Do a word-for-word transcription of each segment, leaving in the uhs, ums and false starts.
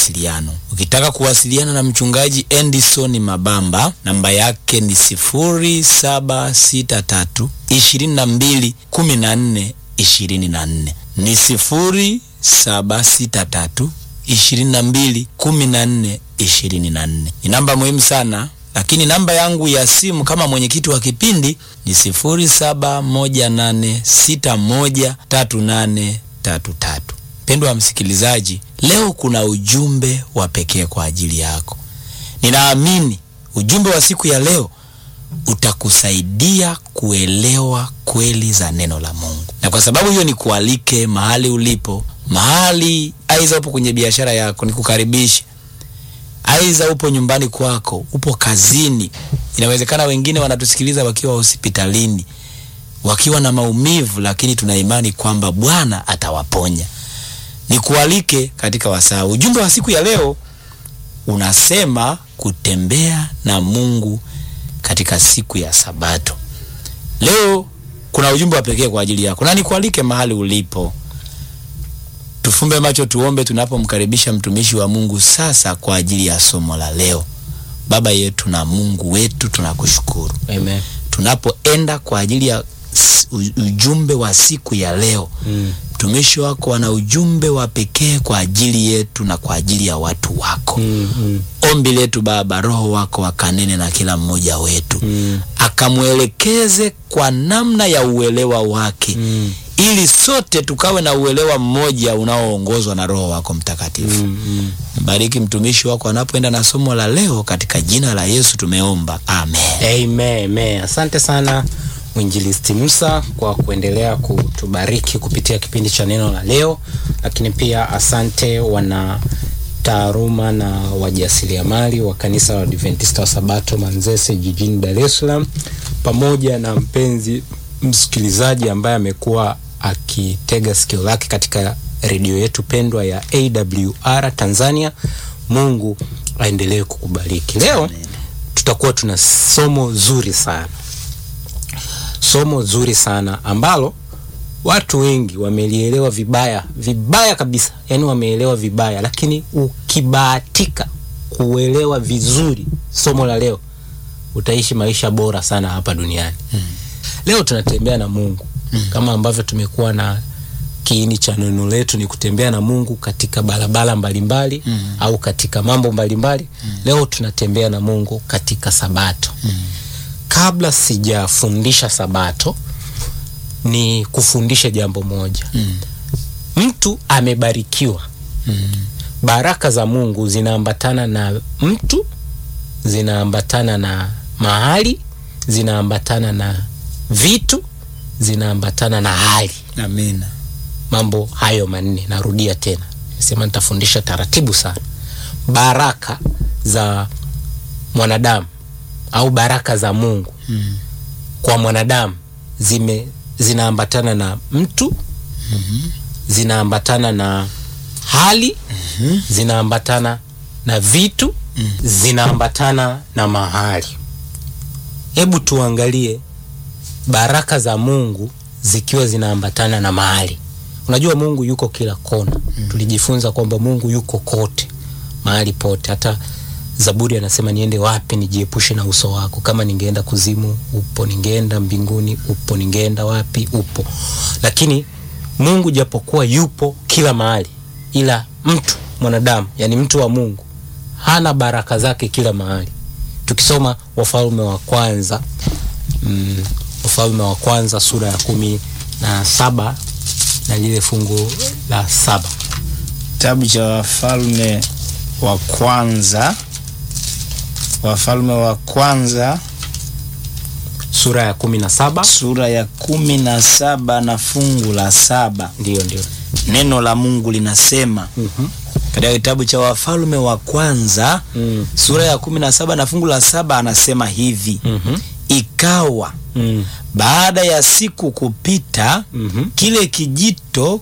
mawasiliano. Ukitaka kuwasiliana na mchungaji Endison Mabamba, namba yake ni sifuri saba sita tatu ishirini na mbili kumi na nne ishirini na nne. Ni sifuri saba sita tatu ishirini na mbili kumi na nne ishirini na nne. Ni namba muhimu sana. Lakini namba yangu ya simu kama mwenyekiti wa kipindi ni sifuri saba moja nane sita moja tatu nane tatu tatu. Mpendwa wa msikilizaji, leo kuna ujumbe wa pekee kwa ajili yako. Ninaamini ujumbe wa siku ya leo utakusaidia kuelewa kweli za neno la Mungu. Na kwa sababu hiyo ni kualike mahali ulipo, mahali aidha upo kwenye biashara yako, ni kukaribisha. Aidha upo nyumbani kwako, upo kazini. Inawezekana wengine wanatusikiliza wakiwa hospitalini, wakiwa na maumivu, lakini tuna imani kwamba Bwana atawaponya. Nikualike katika wasaa. Ujumbe wa siku ya leo unasema kutembea na Mungu katika siku ya Sabato. Leo kuna ujumbe wa pekee kwa ajili yako. Na nikualike mahali ulipo. Tufumbe macho tuombe tunapomkaribisha mtumishi wa Mungu sasa kwa ajili ya somo la leo. Baba yetu na Mungu wetu, tunakushukuru. Amen. Tunapoenda kwa ajili ya ujumbe wa siku ya leo, mm. mtumishi wako ana ujumbe wa pekee kwa ajili yetu na kwa ajili ya watu wako. Mm, mm. Ombi letu Baba, Roho wako akanene na kila mmoja wetu. Mm. Akamuelekeze kwa namna ya uelewa wake. Mm. Ili sote tukawe na uelewa mmoja unaoongozwa na Roho wako Mtakatifu. Mm, mm. Mbariki mtumishi wako anapoenda na somo la leo, katika jina la Yesu tumeomba. Amen. Amen. Amen. Asante sana Mwinjilisti Musa kwa kuendelea kutubariki kupitia kipindi cha neno la leo. Lakini pia asante wana taaluma na wajasiriamali wa kanisa la Adventista wa Sabato Manzese jijini Dar es Salaam, pamoja na mpenzi msikilizaji ambaye amekuwa akitega sikio lake katika redio yetu pendwa ya A W R Tanzania. Mungu aendelee kukubariki. Leo tutakuwa tuna somo zuri sana. Somo zuri sana ambalo watu wengi wamelielewa vibaya, vibaya kabisa. Yaani wameelewa vibaya, lakini ukibahatika kuelewa vizuri somo la leo, utaishi maisha bora sana hapa duniani. Hmm. Leo tunatembea na Mungu. Hmm. Kama ambavyo tumekuwa na kiini cha neno letu ni kutembea na Mungu katika barabara mbalimbali. Hmm. Au katika mambo mbalimbali. Hmm. Leo tunatembea na Mungu katika Sabato. Hmm. Kabla sijafundisha Sabato, ni kufundisha jambo moja. Hmm. Mtu amebarikiwa. Hmm. Baraka za Mungu zinaambatana na mtu, zinaambatana na mahali, zinaambatana na vitu, zinaambatana na hali. Amina. Mambo hayo manne, narudia tena. Nasema nitafundisha taratibu sana. Baraka za mwanadamu au baraka za Mungu hmm. kwa mwanadamu zime zinaambatana na mtu, mm-hmm. zinaambatana na hali, mm-hmm. zinaambatana na vitu, mm-hmm. zinaambatana na mahali. Hebu tuangalie baraka za Mungu zikiwa zinaambatana na mahali. Unajua Mungu yuko kila kona. Mm-hmm. Tulijifunza kwamba Mungu yuko kote, mahali pote. Hata Zaburi anasema niende wapi nijiepushe na uso wako? Kama ningeenda kuzimu upo, ningeenda mbinguni upo, ningeenda wapi upo. Lakini Mungu japokuwa yupo kila mahali, ila mtu mwanadamu, yani mtu wa Mungu, hana baraka zake kila mahali. Tukisoma Wafalme wa kwanza, mm, Wafalme wa kwanza sura ya kumi na saba na lile fungu la saba. Kitabu cha Wafalme wa kwanza, Wafalme wa kwanza sura ya kumi na saba, sura ya kumi na saba na fungu la saba. Ndio ndio. Neno la Mungu linasema, mhm, katika kitabu cha Wafalme wa kwanza, mm, sura ya kumi na saba na fungu la saba, anasema hivi, mhm, ikawa, mm, baada ya siku kupita, mm-hmm, kile kijito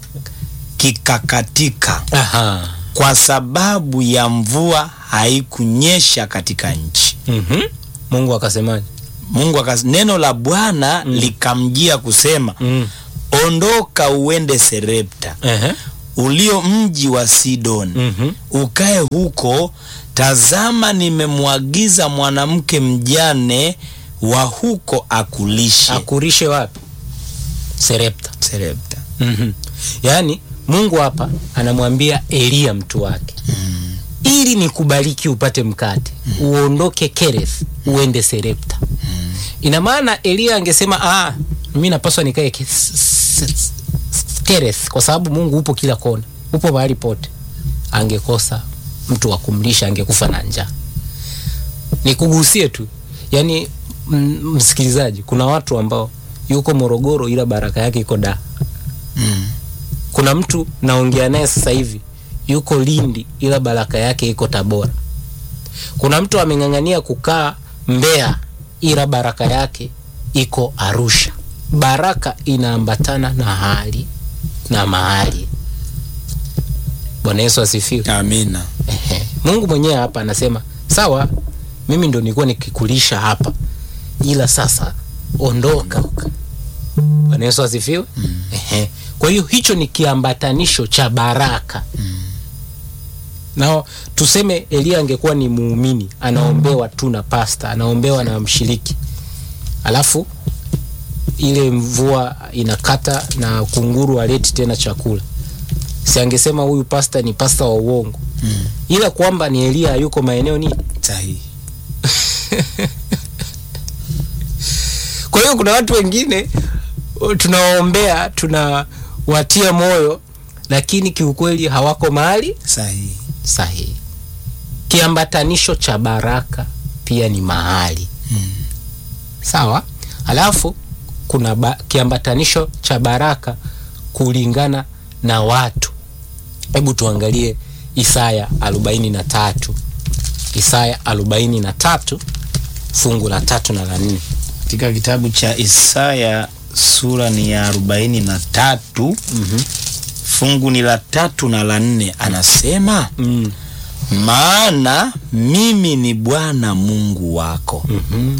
kikakatika. Aha. Kwa sababu ya mvua haikunyesha katika nchi. Mhm. Mungu akasema, Mungu akas neno la Bwana, mm, likamjia kusema, mm, ondoka uende Serepta. Uh-huh. ulio mji wa Sidoni, Mhm. ukae huko. Tazama, nimemwagiza mwanamke mjane wa huko akulishe. Akurishe wapi? Serepta. Serepta. Mhm. Yaani Mungu hapa anamwambia Elia mtu wake, Mm. ili nikubariki upate mkate, mm. uondoke Kereth uende Serepta. Mm. Ina maana Elia angesema ah, mimi napaswa nikae Ke- s- s- s- Kereth kwa sababu Mungu upo kila kona, upo mahali pote. Angekosa mtu wa kumlisha, angekufa na njaa. Nikugusie tu, yaani m- msikilizaji, kuna watu ambao yuko Morogoro ila baraka yake iko Dar. Mm. Kuna mtu naongea naye sasa hivi yuko Lindi ila baraka yake iko Tabora. Kuna mtu ameng'ang'ania kukaa Mbeya ila baraka yake iko Arusha. Baraka inaambatana na hali na mahali. Bwana Yesu asifiwe. Amina. Ehe. Mungu mwenyewe hapa anasema, sawa, mimi ndo nilikuwa nikikulisha hapa, ila sasa ondoka. Bwana Yesu asifiwe. Mm. Ehe. Kwa hiyo hicho ni kiambatanisho cha baraka. Mm. Na tuseme Elia angekuwa ni muumini, anaombewa tu na pasta, anaombewa na mshiriki, alafu ile mvua inakata na kunguru aleti tena chakula, si angesema huyu pasta ni pasta wa uongo? Mm. Ila kwamba ni Elia yuko maeneo ni Sahihi. Kwa hiyo kuna watu wengine tunawaombea, tunawatia moyo, lakini kiukweli hawako mahali Sahihi. sahihi. Kiambatanisho cha baraka pia ni mahali. Mm. Sawa? Alafu kuna ba, kiambatanisho cha baraka kulingana na watu. Hebu tuangalie Isaya arobaini na tatu. Isaya arobaini na tatu fungu la tatu na la nne. Katika kitabu cha Isaya sura ni ya arobaini na tatu, Mhm. fungu ni la tatu na la nne, anasema Mm. maana mimi ni Bwana Mungu wako, Mhm.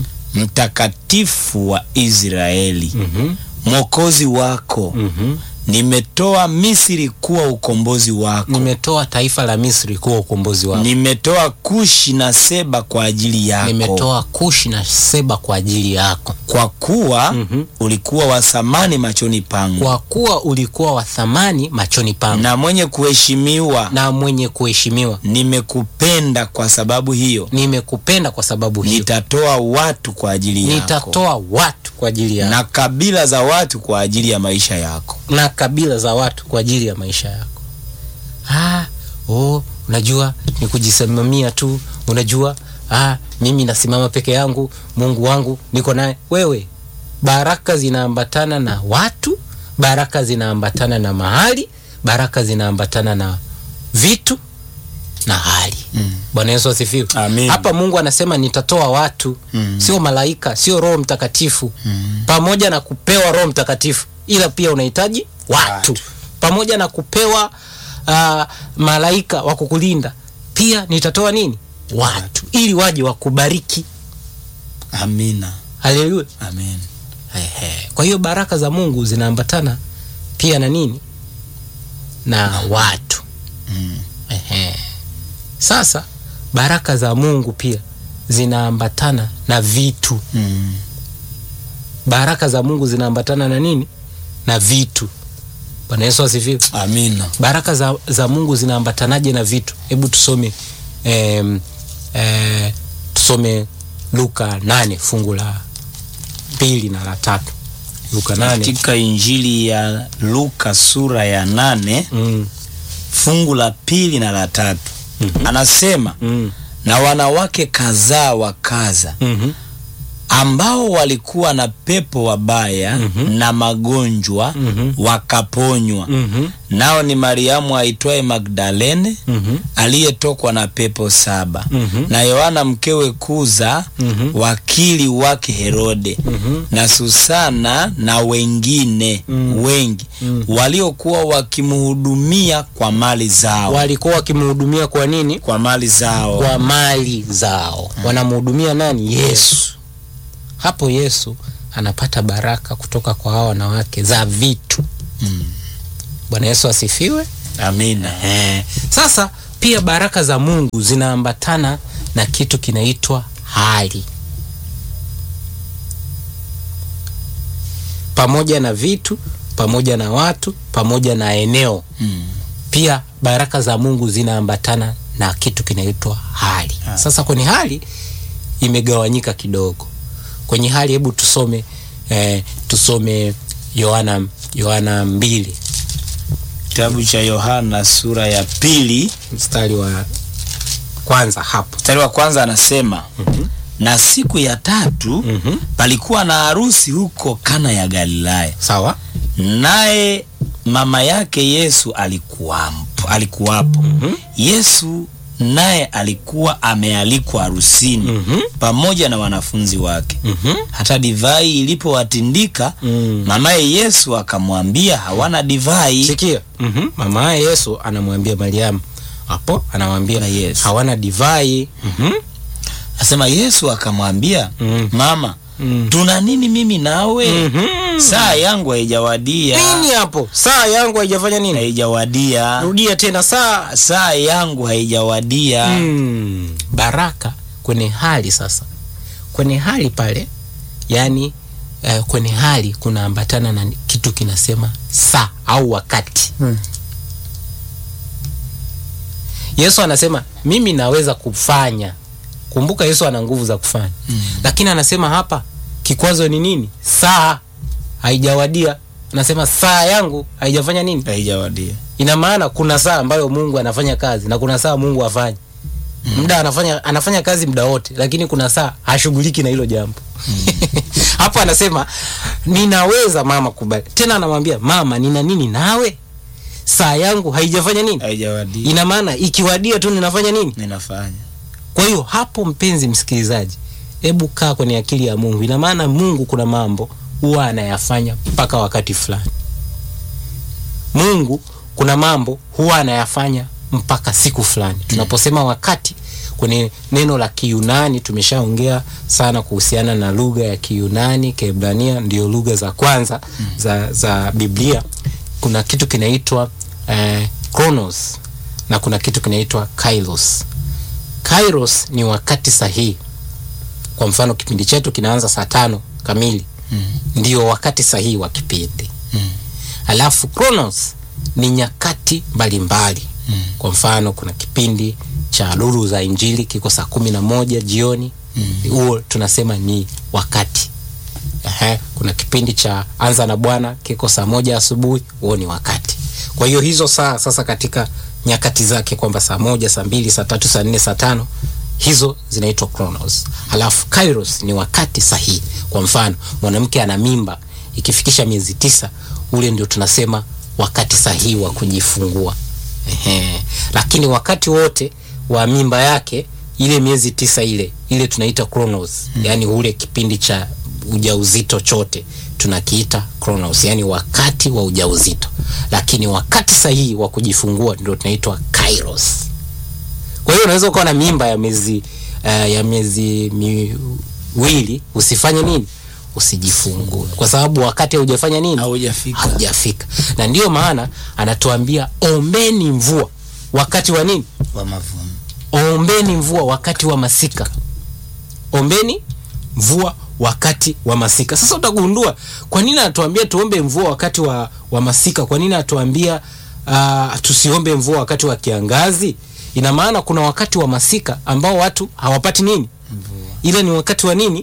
mtakatifu wa Israeli, Mhm. mwokozi wako. Mhm. Nimetoa Misri kuwa ukombozi wako, Nimetoa taifa la Misri kuwa ukombozi wako. nimetoa Kushi na Seba kwa ajili yako. Nimetoa Kushi na Seba kwa ajili yako. Kwa kuwa Mhm. ulikuwa wa thamani machoni pangu, Kwa kuwa ulikuwa wa thamani machoni pangu na mwenye kuheshimiwa. na mwenye kuheshimiwa. Nimekupenda kwa sababu hiyo, Nimekupenda kwa sababu hiyo. nitatoa watu kwa ajili yako, Nitatoa watu kwa ajili yako. na kabila za watu kwa ajili ya maisha yako. Na kabila za watu kwa ajili ya maisha yako. Ah, oh, unajua ni kujisimamia tu. Unajua, ah, mimi nasimama peke yangu, Mungu wangu niko naye. Wewe, baraka zinaambatana na watu, baraka zinaambatana na mahali, baraka zinaambatana na vitu na hali. Mm. Bwana Yesu asifiwe. Amen. Hapa Mungu anasema nitatoa watu, Mm. sio malaika, sio Roho Mtakatifu. Mm. Pamoja na kupewa Roho Mtakatifu, ila pia unahitaji watu. Watu. Pamoja na kupewa uh, malaika wa kukulinda, pia nitatoa nini? Watu, ili waje wakubariki. Amina. Haleluya. Amen. Ehe. Kwa hiyo baraka za Mungu zinaambatana pia na nini? Na watu. Mm. Ehe. Sasa baraka za Mungu pia zinaambatana na vitu. Mm. Baraka za Mungu zinaambatana na nini? Na vitu. Bwana Yesu asifiwe. Amina. Baraka za, za Mungu zinaambatanaje na vitu? Hebu tusome em, eh, tusome Luka nane fungu la pili na la tatu. Luka nane. Katika Injili ya Luka sura ya nane, Mm. fungu la pili na la tatu. Mhm. Anasema Mm. na wanawake kadhaa wakaza, Mhm. ambao walikuwa na pepo wabaya Mhm. na magonjwa Mhm. wakaponywa. Mhm. Nao ni Mariamu aitwaye Magdalene, Mhm. aliyetokwa na pepo saba, Mhm. na Yohana mkewe Kuza, Mhm. wakili wake Herode, Mhm. na Susana na wengine Mm. wengi Mm. waliokuwa wakimhudumia kwa mali zao. Walikuwa wakimhudumia kwa nini? Kwa mali zao. Kwa mali zao. Wanamhudumia nani? Yesu. Hapo Yesu anapata baraka kutoka kwa hao wanawake za vitu. Mm. Bwana Yesu asifiwe. Amina. Eh, sasa pia baraka za Mungu zinaambatana na kitu kinaitwa hali, pamoja na vitu, pamoja na watu, pamoja na eneo. Mm. Pia baraka za Mungu zinaambatana na kitu kinaitwa hali. Ha. Sasa kwenye hali imegawanyika kidogo. Kwenye hali hebu tusome eh, tusome Yohana Yohana mbili. Kitabu cha Yohana sura ya pili Mstari wa kwanza hapo. mstari wa kwanza anasema, Mhm. na siku ya tatu Mhm. palikuwa na harusi huko Kana ya Galilaya, Sawa? naye mama yake Yesu alikuwapo, alikuwapo. Mhm. Yesu naye alikuwa amealikwa harusini Mhm. pamoja na wanafunzi wake. Mhm. Hata divai ilipowatindika, Mm. mamaye Yesu akamwambia hawana divai. Sikia. Mhm. Mama Yesu anamwambia Mariamu hapo, anamwambia Na Yesu. hawana divai. Mhm. Asema Yesu akamwambia, Mm. mama, Mm. tuna nini mimi nawe? Mhm. Saa yangu haijawadia. Nini hapo? Saa yangu haijafanya nini? Haijawadia. Rudia tena, saa. Saa yangu haijawadia. Mm. Baraka kwenye hali sasa. Kwenye hali pale, yani uh, kwenye hali kunaambatana na kitu kinasema saa au wakati. Hmm. Yesu anasema mimi naweza kufanya. Kumbuka Yesu ana nguvu za kufanya. Mm. Lakini anasema hapa kikwazo ni nini? Saa haijawadia. Anasema saa yangu haijafanya nini? Haijawadia. Ina maana kuna saa ambayo Mungu anafanya kazi na kuna saa Mungu hafanyi. Mm. Muda anafanya anafanya kazi muda wote, lakini kuna saa hashughuliki na hilo jambo. Mm. Hapo anasema ninaweza mama kubali. Tena anamwambia mama, nina nini nawe? Saa yangu haijafanya nini? Haijawadia. Ina maana ikiwadia tu ninafanya nini? Ninafanya. Kwa hiyo hapo, mpenzi msikilizaji, hebu kaa kwenye akili ya Mungu. Ina maana Mungu kuna mambo huwa anayafanya mpaka wakati fulani. Mungu kuna mambo huwa anayafanya mpaka siku fulani. Tunaposema wakati, kwenye neno la Kiyunani tumeshaongea sana kuhusiana na lugha ya Kiyunani, Kiebrania ndio lugha za kwanza mm. za za Biblia. Kuna kitu kinaitwa eh, chronos na kuna kitu kinaitwa kairos. Kairos ni wakati sahihi. Kwa mfano kipindi chetu kinaanza saa tano kamili. Mm. Ndio wakati sahihi wa kipindi. Mm. Alafu chronos ni nyakati mbalimbali. Mm. Kwa mfano kuna kipindi cha Nuru za Injili kiko saa kumi na moja jioni. Huo mm. tunasema ni wakati. Ehe, kuna kipindi cha Anza na Bwana kiko saa moja asubuhi, huo ni wakati. Kwa hiyo hizo saa sasa katika nyakati zake kwamba saa moja, saa mbili, saa tatu, saa nne, saa tano, hizo zinaitwa chronos. Halafu kairos ni wakati sahihi. Kwa mfano mwanamke ana mimba ikifikisha miezi tisa, ule ndio tunasema wakati sahihi wa kujifungua. Ehe. Lakini wakati wote wa mimba yake ile miezi tisa ile ile tunaita chronos. Hmm. Yani ule kipindi cha ujauzito chote tunakiita chronos, yani wakati wa ujauzito. Lakini wakati sahihi wa kujifungua ndio tunaitwa kairos. Kwa hiyo unaweza kuwa na mimba ya miezi uh, ya miezi miwili usifanye nini? Usijifungue. Kwa sababu wakati hujafanya nini? Haujafika. Haujafika. Na ndio maana anatuambia ombeni mvua wakati wa nini? Wa mavuno. Ombeni mvua wakati wa masika. Ombeni mvua wakati wa masika. Sasa utagundua kwa nini anatuambia tuombe mvua wakati wa, wa masika. Kwa nini anatuambia uh, tusiombe mvua wakati wa kiangazi? Ina maana kuna wakati wa masika ambao watu hawapati nini? Mvua. Ile ni wakati wa nini?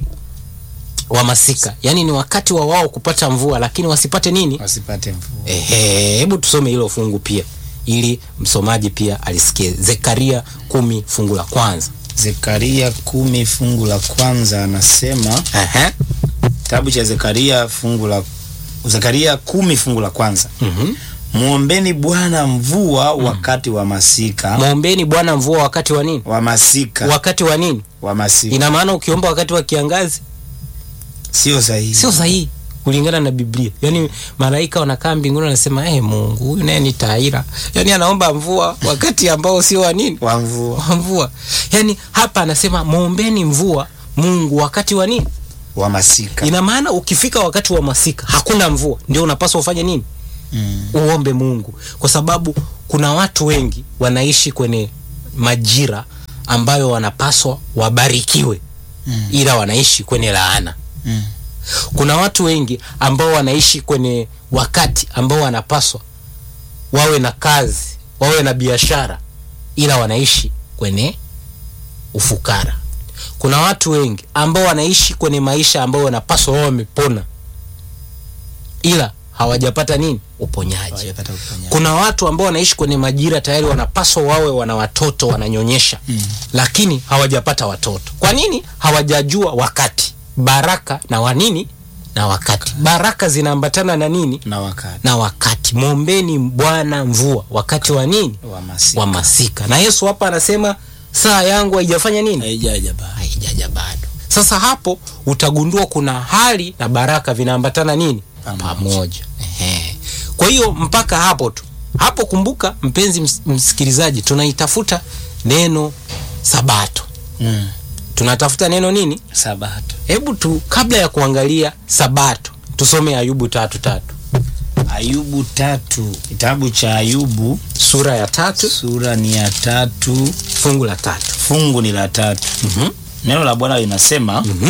Wa masika. Yani ni wakati wa wao kupata mvua lakini wasipate nini? Wasipate mvua. Ehe, hebu tusome hilo fungu pia ili msomaji pia alisikie. Zekaria kumi fungu la kwanza. Zekaria kumi fungu la kwanza anasema, ehe, kitabu cha Zekaria fungu la Zekaria kumi fungu la kwanza. Mhm. Muombeni Bwana mvua mm. wakati wa masika. Muombeni Bwana mvua wakati wa nini? Wa masika. Wakati wa nini? Wa masika. Ina maana ukiomba wakati wa kiangazi sio sahihi. Sio sahihi kulingana na Biblia. Yaani malaika wanakaa mbinguni wanasema eh, hey, Mungu huyu naye ni taira. Yaani anaomba mvua wakati ambao sio wa nini? Wa mvua. Wa mvua. Yaani hapa anasema muombeni mvua Mungu wakati wa nini? Wa masika. Ina maana ukifika wakati wa masika hakuna mvua, ndio unapaswa ufanye nini? Mm. Uombe Mungu. Kwa sababu kuna watu wengi wanaishi kwenye majira ambayo wanapaswa wabarikiwe, mm. ila wanaishi kwenye laana. Mm. Kuna watu wengi ambao wanaishi kwenye wakati ambao wanapaswa wawe na kazi, wawe na biashara, ila wanaishi kwenye ufukara. Kuna watu wengi ambao wanaishi kwenye maisha ambao wanapaswa wao wamepona, ila hawajapata nini? Uponyaji. Hawajapata uponyaji. Kuna watu ambao wanaishi kwenye majira tayari wanapaswa wawe wana watoto wananyonyesha, mm. lakini hawajapata watoto. Kwa nini? Hawajajua wakati, baraka na wanini na wakati. Baraka zinaambatana na nini? Na wakati. Na wakati. Muombeni Bwana mvua wakati wa nini? Wa masika. Wa masika. Na Yesu hapa anasema saa yangu haijafanya nini? Haijaja bado. Haijaja bado. Sasa hapo utagundua kuna hali na baraka vinaambatana nini? Pamoja. Ehe. Kwa hiyo mpaka hapo tu. Hapo kumbuka mpenzi ms msikilizaji, tunaitafuta neno Sabato. Mm. Tunatafuta neno nini? Sabato. Hebu tu kabla ya kuangalia Sabato, tusome Ayubu tatu tatu. Ayubu tatu, kitabu cha Ayubu sura ya tatu, sura ni ya tatu, fungu la tatu. Fungu ni la tatu. Mhm. Neno la Bwana linasema, mhm,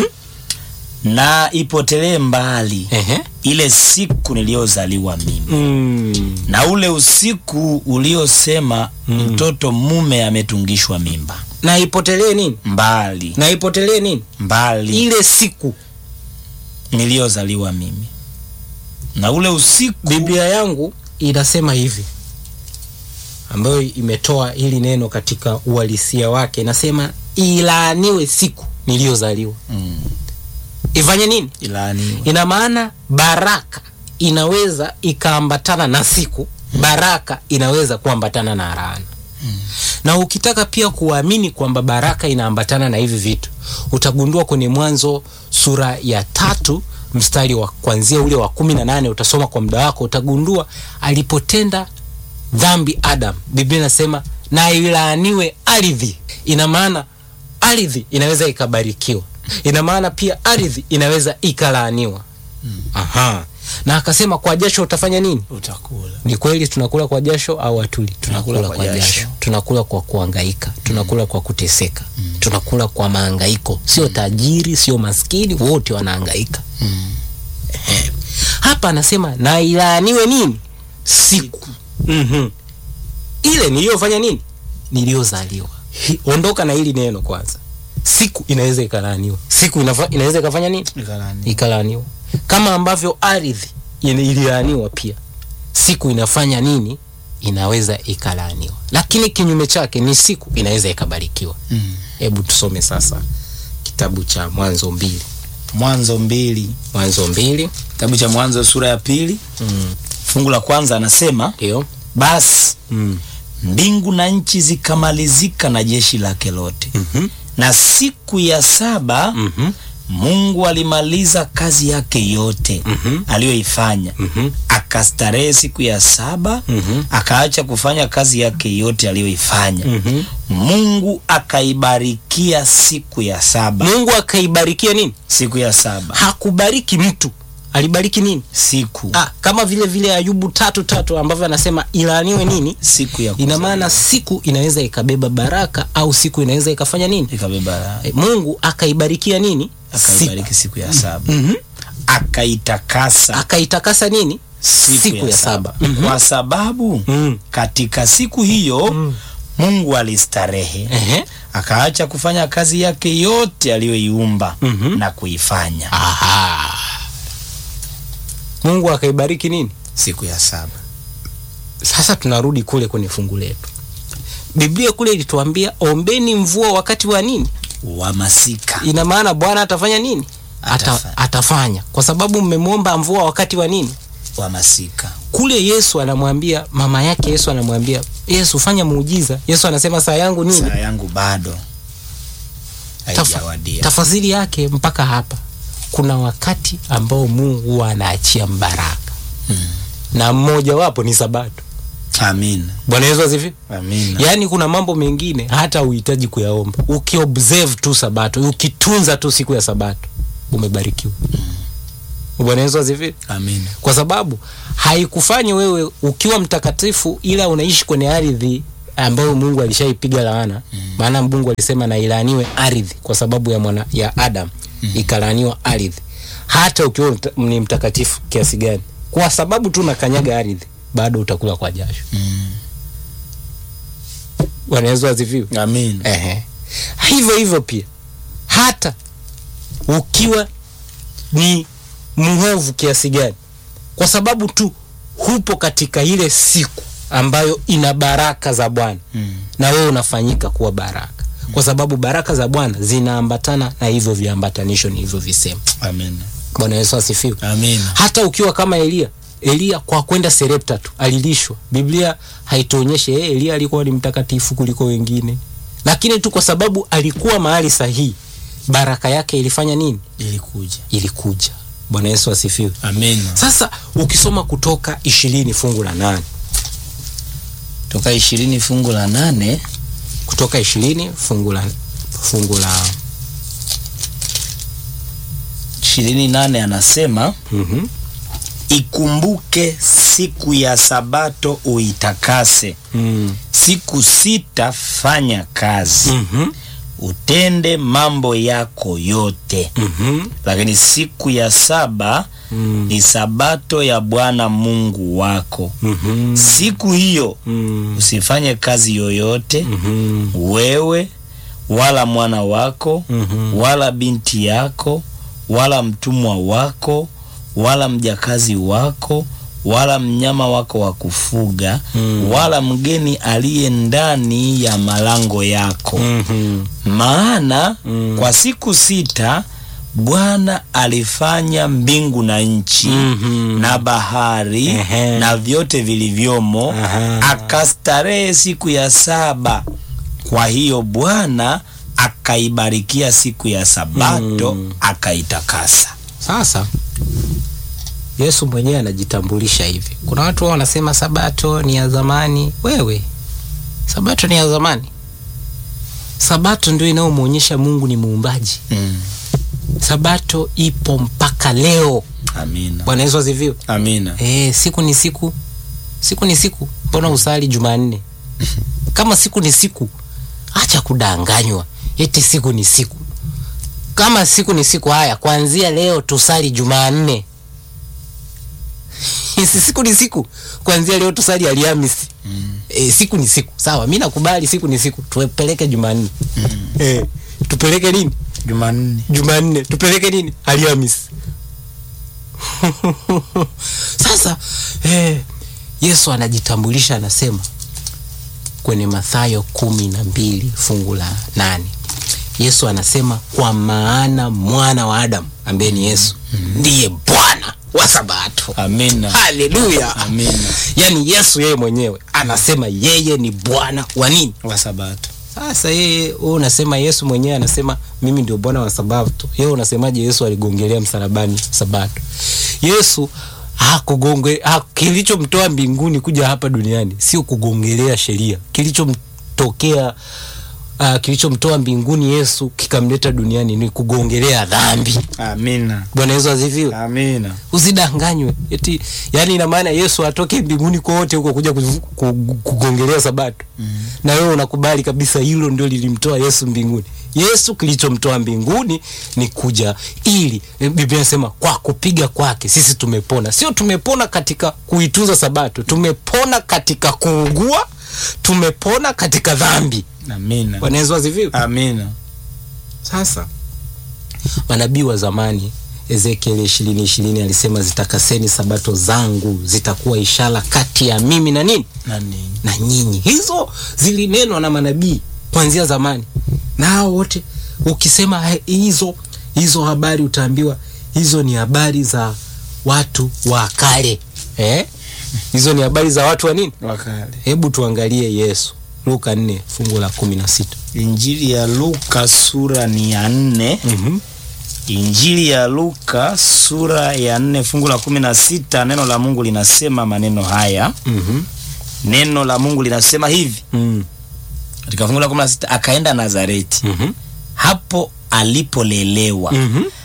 na ipotelee mbali, ehe, ile siku niliyozaliwa mimi. Mm. Na ule usiku uliosema, mm, mtoto mume ametungishwa mimba. Na ipotelee nini? Mbali. Na ipotelee nini? Mbali. Ile siku niliyozaliwa mimi. Na ule usiku, Biblia yangu inasema hivi, ambayo imetoa hili neno katika uhalisia wake, inasema ilaaniwe siku niliyozaliwa. Mm. Ifanye nini? Ilaaniwe. Ina maana baraka inaweza ikaambatana na siku, baraka inaweza kuambatana na laana. Hmm. Na ukitaka pia kuamini kwamba baraka inaambatana na hivi vitu, utagundua kwenye Mwanzo sura ya tatu mstari wa kuanzia ule wa kumi na nane, utasoma kwa muda wako, utagundua alipotenda dhambi Adam, Biblia inasema na ilaaniwe ardhi. Ina maana ardhi inaweza ikabarikiwa. Ina maana pia ardhi inaweza ikalaaniwa. Hmm. Aha. Na akasema kwa jasho utafanya nini? Utakula. Ni kweli tunakula kwa jasho au atuli? Tunakula, tunakula kwa, kwa jasho. jasho. Tunakula kwa kuhangaika, tunakula mm. kwa kuteseka. Mm. Tunakula kwa mahangaiko. Sio tajiri, sio maskini, wote wanahangaika. Mm. Eh. Hapa anasema na ilaaniwe nini? Siku. Mhm. Ile niliyofanya nini? Niliyozaliwa. Ondoka na hili neno kwanza. Siku inaweza ikalaaniwa. Siku inafa, inaweza ikafanya nini? Ikalaaniwa. Ikalaaniwa. Kama ambavyo ardhi ililaaniwa pia, siku inafanya nini? Inaweza ikalaaniwa. Lakini kinyume chake ni siku inaweza ikabarikiwa. Hebu mm. tusome sasa kitabu cha Mwanzo mbili. Mwanzo mbili. Mwanzo mbili. Kitabu cha Mwanzo sura ya pili. Mm. Fungu la kwanza anasema, ndio, basi mm. mbingu na nchi zikamalizika na jeshi lake lote. Mm -hmm. Na siku ya saba, mm -hmm, Mungu alimaliza kazi yake yote, mm -hmm, aliyoifanya. Mm -hmm. Akastarehe siku ya saba, mm -hmm, akaacha kufanya kazi yake yote aliyoifanya. Mm -hmm. Mungu akaibarikia siku ya saba. Mungu akaibarikia nini? Siku ya saba. Hakubariki mtu. Alibariki nini? Siku. Ah, kama vile vile Ayubu tatu tatu ambavyo anasema ilaaniwe nini? Siku ya kuzaliwa. Ina maana siku inaweza ikabeba baraka au siku inaweza ikafanya nini? Ikabeba baraka. E, Mungu akaibarikia nini? Akaibariki siku ya saba. Mhm. Mm akaitakasa. Akaitakasa nini? Siku, siku ya, ya saba. Mm -hmm. Kwa sababu mm. katika siku hiyo mm. Mungu alistarehe. Uh-huh. Akaacha kufanya kazi yake yote aliyoiumba, mm -hmm, na kuifanya. Aha. Mungu akaibariki nini? Siku ya saba. Sasa tunarudi kule kwenye fungu letu. Biblia kule ilituambia ombeni mvua wakati wa nini? Wa masika. Ina maana Bwana atafanya nini? Atafanya. Ata, atafanya. Kwa sababu mmemwomba mvua wakati wa nini? Wa masika. Kule Yesu anamwambia mama yake, Yesu anamwambia, Yesu fanya muujiza. Yesu anasema saa yangu nini? Saa yangu bado haijawadia. Tafasiri yake mpaka hapa, kuna wakati ambao Mungu anaachia mbaraka. Hmm. Na mmoja wapo ni Sabato. Amin. Bwana Yesu asifiwe. Amin. Yaani kuna mambo mengine hata uhitaji kuyaomba. Ukiobserve tu Sabato, ukitunza tu siku ya Sabato, umebarikiwa. Hmm. Bwana Yesu asifiwe. Amina. Kwa sababu haikufanyi wewe ukiwa mtakatifu ila unaishi kwenye ardhi ambayo Mungu alishaipiga laana. Mm. Maana Mungu alisema na ilaaniwe ardhi kwa sababu ya mwana ya Adam. Mm. Ikalaaniwa ardhi. Hata ukiwa ni mtakatifu kiasi gani, kwa sababu tu unakanyaga ardhi, bado utakula kwa jasho. Mm. Bwana Yesu asifiwe. Amina. Ehe. Hivyo hivyo pia hata ukiwa ni mwovu kiasi gani, kwa sababu tu hupo katika ile siku ambayo ina baraka za Bwana. Mm. Na wewe unafanyika kuwa baraka. Mm. Kwa sababu baraka za Bwana zinaambatana na hivyo viambatanisho ni hivyo visema. Amina. Bwana Yesu asifiwe. Amina. Hata ukiwa kama Elia, Elia kwa kwenda Serepta tu alilishwa. Biblia haituonyeshe eh, Elia alikuwa ni mtakatifu kuliko wengine. Lakini tu kwa sababu alikuwa mahali sahihi, baraka yake ilifanya nini? Ilikuja. Ilikuja. Bwana Yesu asifiwe. Amina. Sasa ukisoma Kutoka ishirini fungu la nane. Kutoka ishirini fungu la nane. Kutoka ishirini fungu la fungu la ishirini nane anasema, mhm, ikumbuke siku ya Sabato uitakase. Mm. Siku sita fanya kazi. Mhm. Utende mambo yako yote. Mhm. Lakini siku ya saba mm. ni Sabato ya Bwana Mungu wako. Mhm. Siku hiyo mm. usifanye kazi yoyote. Mhm. Wewe wala mwana wako, mhm. wala binti yako, wala mtumwa wako, wala mjakazi wako, wala mnyama wako wa kufuga, mm. wala mgeni aliye ndani ya malango yako. Mm-hmm. Maana mm. kwa siku sita Bwana alifanya mbingu na nchi, mm-hmm. na bahari, uh-huh. na vyote vilivyomo, uh-huh. akastarehe siku ya saba. Kwa hiyo Bwana akaibarikia siku ya Sabato, mm. akaitakasa. Sasa Yesu mwenyewe anajitambulisha hivi. Kuna watu wao wanasema Sabato ni ya zamani. Wewe, Sabato ni ya zamani? Sabato ndio inayomuonyesha Mungu ni muumbaji. Mm. Sabato ipo mpaka leo. Amina. Bwana Yesu asifiwe. Amina. Eh, siku ni siku. Siku ni siku. Mbona usali Jumanne? Kama siku ni siku, acha kudanganywa. Eti siku ni siku. Kama siku ni siku, haya kuanzia leo tusali Jumanne. Isi siku ni siku, kuanzia leo tusali Alhamisi. Mm. E, siku ni siku. Sawa, mimi nakubali siku ni siku. Tupeleke Jumanne. Mm. Eh, tupeleke nini? Jumanne. Jumanne. Tupeleke nini? Alhamisi. Sasa eh, Yesu anajitambulisha, anasema kwenye Mathayo kumi na mbili fungu la nane. Yesu anasema kwa maana mwana wa Adamu ambaye ni Yesu, mm. ndiye Bwana wa Sabato. Amina. Haleluya. Amina. Yaani Yesu yeye mwenyewe anasema yeye ni Bwana wa nini? Wa Sabato. Sasa yeye wewe unasema Yesu mwenyewe anasema mimi ndio Bwana wa Sabato. Yeye unasemaje Yesu aligongelea msalabani Sabato? Yesu hakugonge, kilichomtoa mbinguni kuja hapa duniani sio kugongelea sheria. Kilichomtokea Uh, kilichomtoa mbinguni Yesu kikamleta duniani ni kugongelea dhambi. Amina. Bwana Yesu asifiwe. Amina. Usidanganywe. Eti yani ina maana Yesu atoke mbinguni kote huko kuja kugongelea Sabato. Mm. Na wewe unakubali kabisa hilo ndio lilimtoa Yesu mbinguni. Yesu kilichomtoa mbinguni ni kuja ili Biblia inasema kwa kupiga kwake sisi tumepona. Sio tumepona katika kuitunza Sabato, tumepona katika kuugua, tumepona katika dhambi. Amina. Bwana Yesu asifiwe. Amina. Sasa manabii wa zamani Ezekiel ishirini ishirini alisema zitakaseni Sabato zangu, zitakuwa ishara kati ya mimi na nini? Na nini? Na nyinyi. Hizo zilinenwa na manabii kuanzia zamani. Nao wote ukisema hizo hizo habari utaambiwa hizo ni habari za watu wa kale. Eh? Hizo ni habari za watu wa nini? Wa kale. Hebu tuangalie Yesu. Luka nne fungu la kumi na sita. Injili ya Luka sura ni ya nne. Mhm. Injili ya Luka sura ya nne fungu la kumi na sita, neno la Mungu linasema maneno haya. Mhm. Neno la Mungu linasema hivi. Mhm. Katika fungu la kumi na sita, akaenda Nazareti. Mhm. Hapo alipolelewa. Mhm.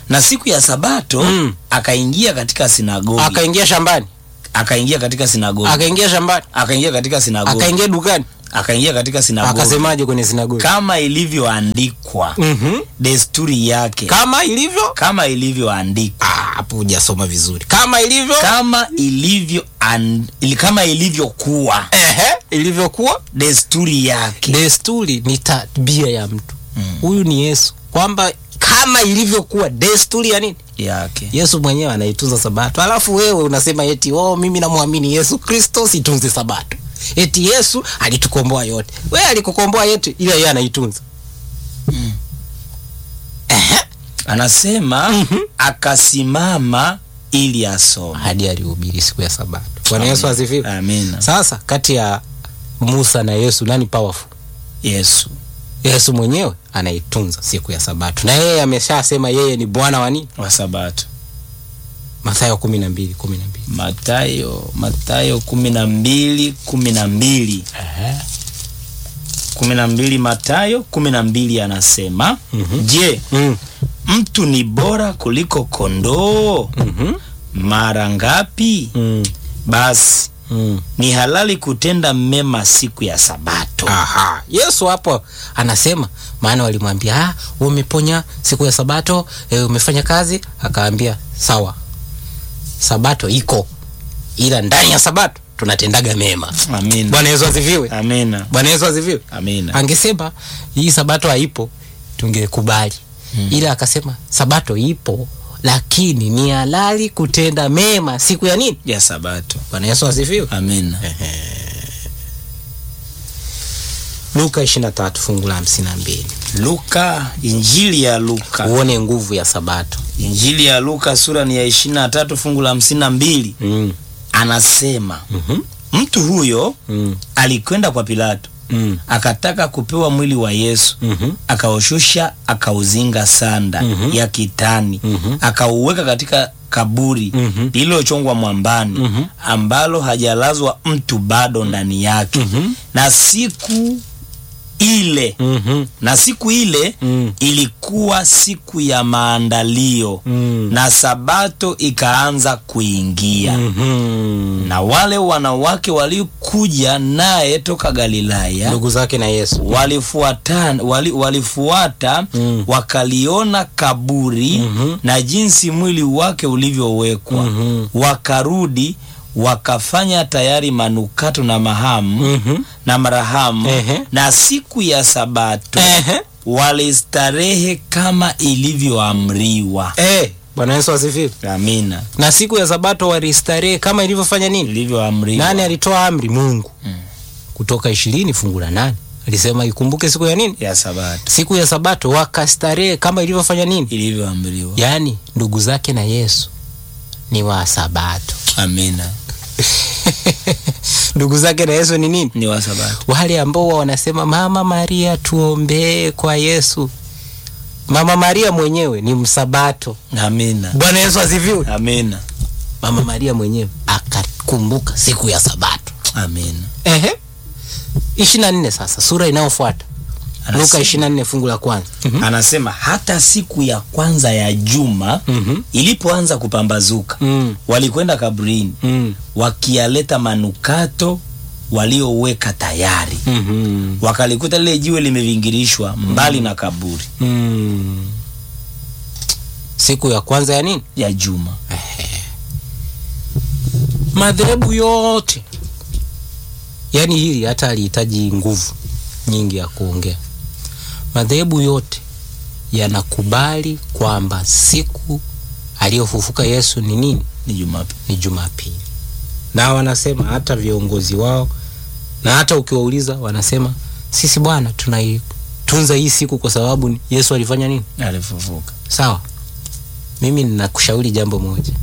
Na siku ya Sabato Mm. akaingia katika sinagogi. Akaingia shambani. Akaingia katika sinagogi. Akaingia shambani. Akaingia katika sinagogi. Akaingia dukani. Akaingia katika sinagogi. Akasemaje kwenye sinagogi? Kama ilivyoandikwa. Mhm. Desturi yake. Kama ilivyo? Kama ilivyoandikwa. Ah, hapo hujasoma vizuri. Kama ilivyo? Kama ilivyo and, ili, kama ilivyokuwa. Ehe, ilivyokuwa Desturi yake. desturi ni tabia ya mtu. Huyu mm. ni Yesu. Kwamba kama ilivyokuwa desturi ya nini? Yake. Yesu mwenyewe anaitunza Sabato. Alafu wewe unasema eti oh, mimi namwamini Yesu Kristo situnze Sabato. Eti Yesu alitukomboa yote. Wewe alikukomboa yote ila yeye anaitunza. Mm. Ehe. Anasema mm-hmm. akasimama ili asome. Hadi alihubiri siku ya Sabato. Bwana Yesu asifiwe. Amina. Sasa kati ya Musa na Yesu nani powerful? Yesu. Yesu mwenyewe anaitunza siku ya Sabato. Na yeye ameshasema yeye ni Bwana wa nini? Wa Sabato. Mathayo kumi na mbili kumi na mbili. Mathayo Mathayo kumi na mbili kumi na mbili. Eh. kumi na mbili Mathayo kumi na mbili anasema, mm-hmm. Je, Mm. mtu ni bora kuliko kondoo? Mhm. Mara ngapi? Mm. Basi Mm. ni halali kutenda mema siku ya Sabato. Aha. Yesu hapo anasema, maana walimwambia, "Ah, umeponya siku ya Sabato, e, umefanya kazi." Akaambia, "Sawa. Sabato iko. Ila ndani ya Sabato tunatendaga mema." Amina. Bwana Yesu asifiwe. Amina. Bwana Yesu asifiwe. Amina. Angesema hii Sabato haipo, tungekubali. Hmm. Ila akasema Sabato ipo, lakini ni halali kutenda mema siku ya nini? Ya Sabato. Bwana Yesu asifiwe. Amina. Luka ishirini na tatu fungu la hamsini na mbili. Luka, Injili ya Luka. Uone nguvu ya Sabato. Injili ya Luka sura ni ya ishirini na tatu fungu la hamsini na mbili. Mm. Anasema, Mhm. mtu huyo Mm. alikwenda kwa Pilato. Mm. Akataka kupewa mwili wa Yesu. Mhm. Akaushusha, akauzinga sanda Mhm. ya kitani. Mhm. Akauweka katika kaburi Mhm. lililochongwa mwambani, Mhm. ambalo hajalazwa mtu bado ndani yake. Mhm. Na siku ile Mhm. na siku ile Mm. ilikuwa siku ya maandalio. Mm. Na Sabato ikaanza kuingia. Mhm. Na wale wanawake walikuja naye toka Galilaya, Ndugu zake na Yesu. walifuata wali, walifuata Mm. wakaliona kaburi, Mhm. na jinsi mwili wake ulivyowekwa. Mhm. Wakarudi wakafanya tayari manukato na mahamu Mhm. na marahamu. Ehe. Na siku ya Sabato Ehe. walistarehe kama ilivyoamriwa. Eh, Bwana Yesu asifiwe. Amina. Na siku ya Sabato walistarehe kama ilivyofanya nini? Ilivyoamriwa. Nani alitoa amri? Mungu. Mm. Kutoka ishirini fungu la nane. Alisema ikumbuke siku ya nini? Ya Sabato. Siku ya Sabato wakastarehe kama ilivyofanya nini? Ilivyoamriwa. Yaani ndugu zake na Yesu ni wa Sabato. Amina. Ndugu zake na Yesu ni nini? Ni wa Sabato. Wale ambao wanasema Mama Maria tuombee kwa Yesu. Mama Maria mwenyewe ni msabato. Amina. Bwana Yesu asifiwe. Amina. Mama Maria mwenyewe akakumbuka siku ya Sabato. Amina. Ehe. ishirini na nne sasa sura inayofuata. Anasema, Luka ishirini na nne fungu la kwanza. Mm-hmm. Anasema hata siku ya kwanza ya juma Mhm. ilipoanza kupambazuka, Mm. walikwenda kaburini Mm. wakiyaleta manukato walioweka tayari. Mhm. Wakalikuta lile jiwe limevingirishwa mbali na kaburi. Mm. Siku ya kwanza ya nini? Ya juma. Madhehebu yote, yaani hili hata alihitaji nguvu nyingi ya kuongea. Madhehebu yote yanakubali kwamba siku aliyofufuka Yesu ni nini? Ni Jumapili. Ni Jumapili. Na wanasema hata viongozi wao, na hata ukiwauliza wanasema sisi bwana tunaitunza hii siku kwa sababu Yesu alifanya nini? Alifufuka. Sawa. Mimi ninakushauri jambo moja.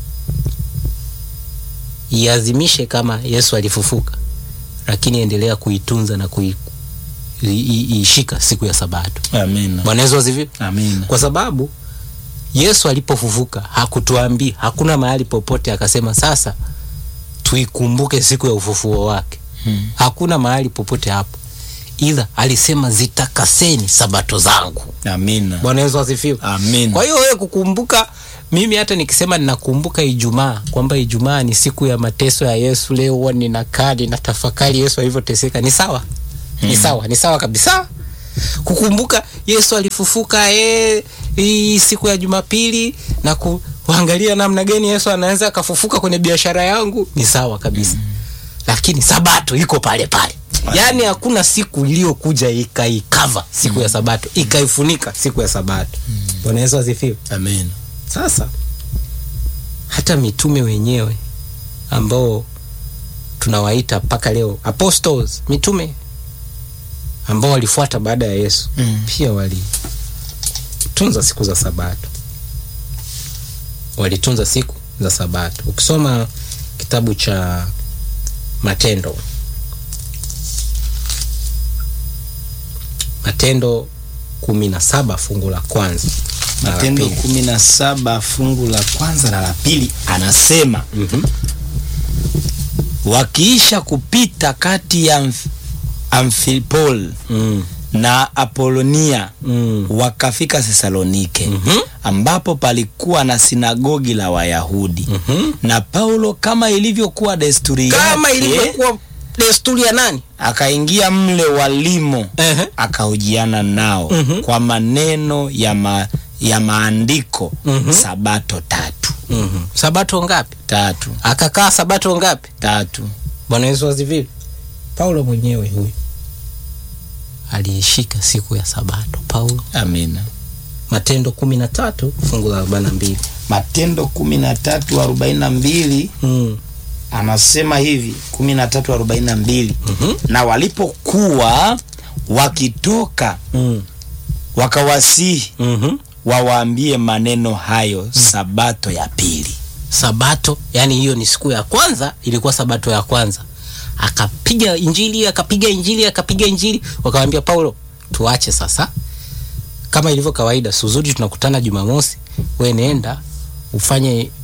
Iazimishe kama Yesu alifufuka, lakini endelea kuitunza na kuishika siku ya Sabato. Amina. Bwana Yesu asifiwe. Amina. Kwa sababu Yesu alipofufuka hakutuambia, hakuna mahali popote akasema sasa tuikumbuke siku ya ufufuo wake. Hmm. Hakuna mahali popote hapo. ila alisema zitakaseni sabato zangu. Amina. Bwana Yesu asifiwe. Amina. Kwa hiyo wewe kukumbuka, mimi hata nikisema ninakumbuka Ijumaa, kwamba Ijumaa ni siku ya mateso ya Yesu, leo huwa ninakaa na tafakari Yesu alivyoteseka, ni sawa. Hmm. Ni sawa, ni sawa kabisa. Kukumbuka Yesu alifufuka eh hii siku ya Jumapili na kuangalia namna gani Yesu anaweza akafufuka kwenye biashara yangu, ni sawa kabisa. Hmm. Lakini sabato iko pale pale. Yaani hakuna siku iliyokuja ikaikava siku mm. ya sabato, ikaifunika siku ya sabato. Mm. Bwana Yesu asifiwe. Amen. Sasa hata mitume wenyewe ambao tunawaita paka leo apostles, mitume ambao walifuata baada ya Yesu, mm. pia walitunza siku za sabato. Walitunza siku za sabato. Ukisoma kitabu cha Matendo Matendo kumi na saba fungu la kwanza. Matendo kumi na saba fungu la kwanza na la pili anasema, mm-hmm. wakiisha kupita kati ya Amf- Amfipol mm. na Apolonia mm. wakafika Thesalonike, mm-hmm. ambapo palikuwa na sinagogi la Wayahudi, mm-hmm. na Paulo kama ilivyokuwa desturi yake, kama ilivyokuwa desturi ya nani, akaingia mle walimo, uh-huh. akahojiana nao, uh-huh. kwa maneno ya ma, ya maandiko, uh-huh. sabato tatu. uh-huh. Sabato ngapi? Tatu. Akakaa sabato ngapi? Tatu. Bwana Yesu asifiwe. Paulo mwenyewe huyu aliishika siku ya sabato. Paulo. Amina. Matendo kumi na tatu fungu la arobaini na mbili. Matendo kumi na tatu arobaini na mbili. Mm. Anasema hivi, kumi na tatu arobaini na mbili. Mm-hmm. Na walipokuwa wakitoka, mm. wakawasihi, mm-hmm. wawaambie maneno hayo, mm. sabato ya pili. Sabato, yani hiyo ni siku ya kwanza, ilikuwa sabato ya kwanza. Akapiga injili, akapiga injili, akapiga injili, wakamwambia Paulo, tuache sasa. Kama ilivyo kawaida, suzuri tunakutana Jumamosi, wewe nenda ufanye